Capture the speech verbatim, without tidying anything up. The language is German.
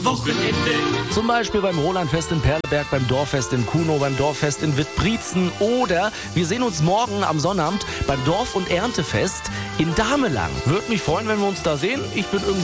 Wochenende. Zum Beispiel beim Rolandfest in Perleberg, beim Dorffest in Kuno, beim Dorffest in Wittbrietzen oder wir sehen uns morgen am Sonnabend beim Dorf- und Erntefest in Damelang. Würde mich freuen, wenn wir uns da sehen. Ich bin irgendwie